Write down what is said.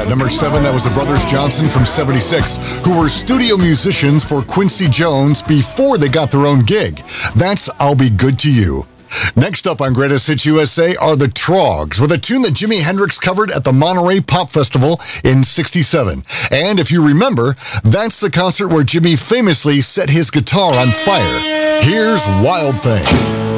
Number 7, that was the Brothers Johnson from 76, who were studio musicians for Quincy Jones before they got their own gig. That's I'll Be Good to You. Next up on Greatest Hits USA are the Troggs, with a tune that Jimi Hendrix covered at the Monterey Pop Festival in 67. And if you remember, that's the concert where Jimi famously set his guitar on fire. Here's Wild Thing.